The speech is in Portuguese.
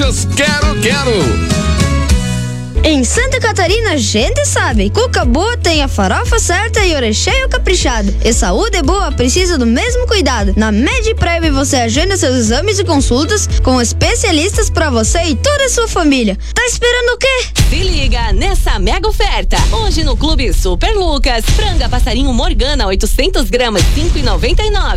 Delícias Quero. Em Santa Catarina, a gente sabe, cuca boa tem a farofa certa e o recheio caprichado. E saúde boa precisa do mesmo cuidado. Na MedPrev você agenda seus exames e consultas com especialistas pra você e toda a sua família. Tá esperando o quê? Se liga nessa mega oferta. Hoje no Clube Super Lucas, franga passarinho Morgana 800 gramas, R$ 5,99.